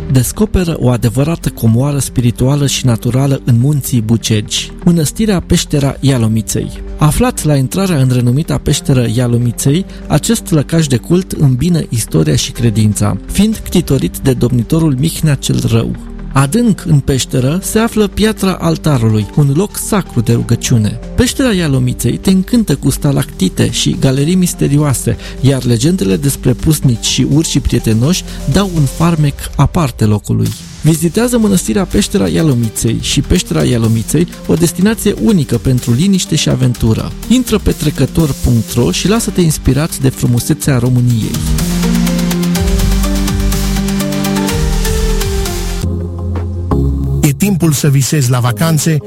descoperă o adevărată comoară spirituală și naturală în munții Bucegi, mănăstirea Peștera Ialomiței. Aflat la intrarea în renumita peșteră Ialomiței, acest lăcaș de cult îmbină istoria și credința, fiind ctitorit de domnitorul Mihnea cel Rău. Adânc în peșteră se află piatra altarului, un loc sacru de rugăciune. Peștera Ialomiței te încântă cu stalactite și galerii misterioase, iar legendele despre pusnici și urși prietenoși dau un farmec aparte locului. Vizitează mănăstirea Peștera Ialomiței și Peștera Ialomiței, o destinație unică pentru liniște și aventură. Intră pe trecător.ro și lasă-te inspirat de frumusețea României. E timpul să visezi la vacanțe